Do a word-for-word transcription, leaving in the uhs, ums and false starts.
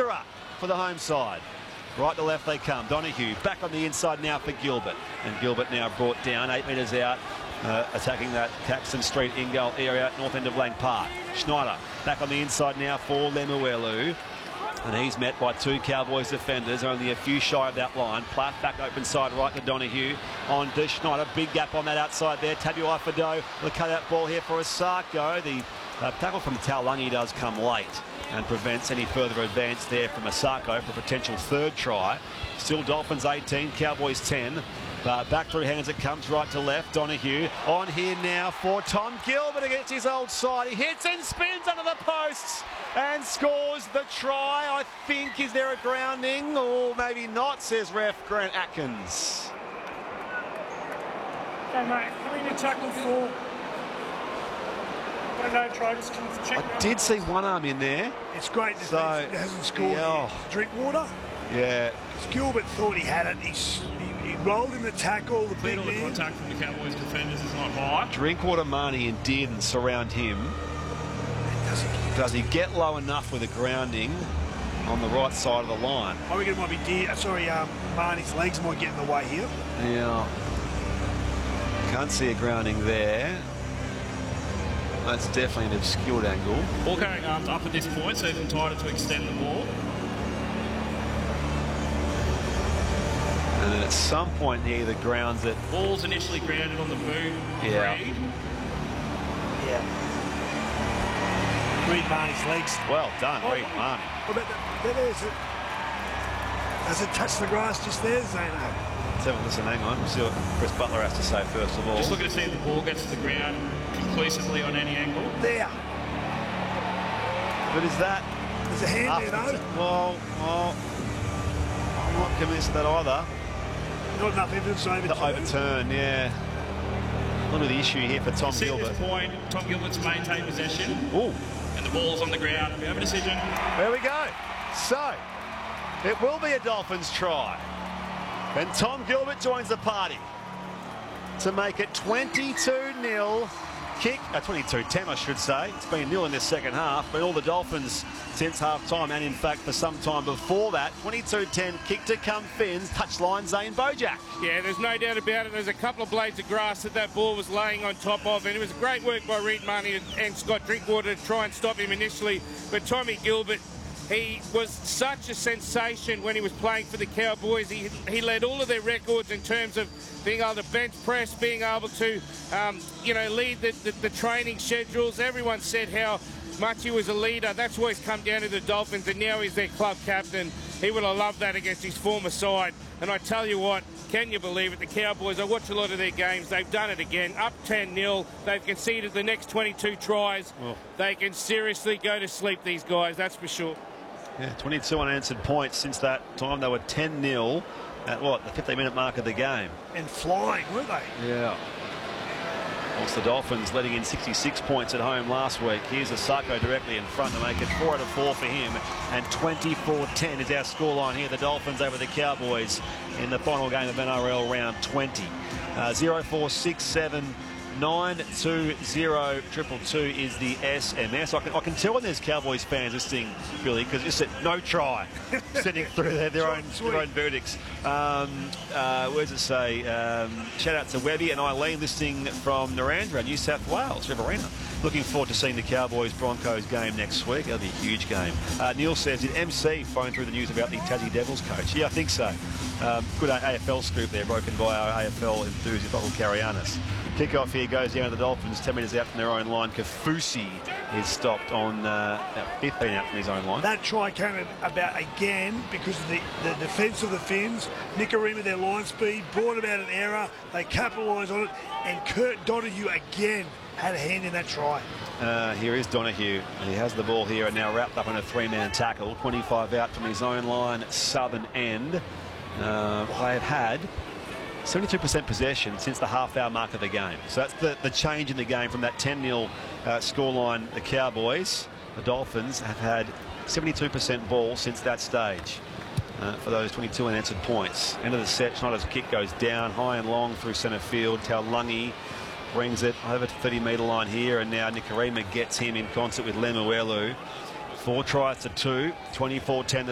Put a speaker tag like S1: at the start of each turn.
S1: Windsor for the home side. Right to left they come. Donahue back on the inside now for Gilbert. And Gilbert now brought down, eight metres out, uh, attacking that Caxton Street in-goal area, north end of Lang Park. Schneider back on the inside now for Lemuelu. And he's met by two Cowboys defenders, only a few shy of that line. Platt back open side right to Donahue. On to Schneider, big gap on that outside there. Tabuai Fido, the cut-out ball here for Asako. The uh, tackle from Taulagi does come late and prevents any further advance there from Asako for a potential third try. Still Dolphins eighteen, Cowboys ten. Uh, back through hands it comes right to left. Donahue on here now for Tom Gilbert against his old side. He hits and spins under the posts and scores the try. I think, is there a grounding? Or maybe not, says ref Grant Atkins.
S2: Okay, mate, we need to tackle four. No try, just check
S1: I did see one arm in there.
S3: It's great
S1: so,
S3: that he hasn't scored
S1: yeah.
S3: drink water.
S1: Yeah.
S3: Gilbert thought he had it. He's, he, he rolled in the tackle. The big
S2: all the contact from the Cowboys defenders is not high.
S1: Drinkwater, Marnie and Dearden surround him.
S3: Does he,
S1: Does he get low enough with a grounding on the right side of the line?
S3: I reckon it might be Deer, sorry, um, Marnie's legs might get in the way here.
S1: Yeah. Can't see a grounding there. That's definitely an obscured angle.
S2: Ball carrying arms up at this point, so he's entitled to extend the ball.
S1: And then at some point he either grounds it.
S2: Ball's initially grounded on the boot.
S1: Yeah.
S3: Yeah. Read Marnie's legs.
S1: Well done,
S3: Oh,
S1: Reed Marnie.
S3: What about that? There is it. Does it touch the grass just there, Zano?
S1: Let's have a listen, hang on. We'll see what Chris Butler has to say first of all.
S2: Just looking to see if the ball gets to the ground conclusively on any angle.
S3: There.
S1: But is that...
S3: There's a hand there, though.
S1: Well, well, I'm not convinced of that either.
S3: Not enough evidence to overturn.
S1: To overturn, yeah. A little bit of the issue here for Tom
S2: See
S1: Gilbert.
S2: at this point, Tom Gilbert's maintained possession.
S1: Ooh.
S2: And the ball's on the ground. We have a decision.
S1: There we go. So, it will be a Dolphins try. And Tom Gilbert joins the party to make it twenty-two nil. Kick, uh, twenty-two ten I should say. It's been nil in this second half, but all the Dolphins since half-time, and in fact for some time before that. twenty-two ten, kick to come Finns, touchline Zane Bojack.
S4: Yeah, there's no doubt about it. There's a couple of blades of grass that that ball was laying on top of, and it was great work by Reed Marnie and, and Scott Drinkwater to try and stop him initially. But Tommy Gilbert, he was such a sensation when he was playing for the Cowboys. He, he led all of their records in terms of being able to bench press, being able to, um, you know, lead the, the, the training schedules. Everyone said how much he was a leader. That's why he's come down to the Dolphins, and now he's their club captain. He would have loved that against his former side. And I tell you what, can you believe it? The Cowboys, I watch a lot of their games. They've done it again. Up ten nil. They've conceded the next twenty-two tries.
S1: Oh.
S4: They can seriously go to sleep, these guys, that's for sure.
S1: Yeah, twenty-two unanswered points since that time. They were ten nil at, what, the fifteen minute mark of the game.
S3: And flying, weren't they?
S1: Yeah. Whilst the Dolphins letting in sixty-six points at home last week. Here's Asako directly in front to make it four out of four for him. And twenty-four ten is our scoreline here. The Dolphins over the Cowboys in the final game of N R L round twenty. Uh, zero four six seven nine two zero triple two is the S M S. I can, I can tell when there's Cowboys fans listening, Billy, because it's no try, sitting through their, their, own, their own verdicts. Um, uh, where does it say? Um, shout out to Webby and Eileen listening from Narrandera, New South Wales, Riverina. Looking forward to seeing the Cowboys-Broncos game next week. That'll be a huge game. Uh, Neil says, did M C phone through the news about the Tassie Devils coach? Yeah, I think so. Um, good A F L scoop there, broken by our A F L enthusiast, Michael Carianis. Kick-off here goes down to the Dolphins, ten metres out from their own line. Kafusi is stopped on uh, fifteen out from his own line.
S3: That try came about again because of the, the defence of the Finns. Nicarima, their line speed, brought about an error. They capitalised on it, and Kurt Donahue again had a hand in that try.
S1: Uh, here is Donahue. He has the ball here and now wrapped up in a three-man tackle. twenty-five out from his own line, southern end. Uh, they've had seventy-two percent possession since the half-hour mark of the game. So that's the, the change in the game from that ten nil uh, scoreline. The Cowboys, the Dolphins, have had seventy-two percent ball since that stage uh, for those twenty-two unanswered points. End of the set, Schneider's kick goes down, high and long through centre field. Taulagi brings it over to thirty metre line here, and now Nicarima gets him in concert with Lemuelu. Four tries to two, twenty-four ten.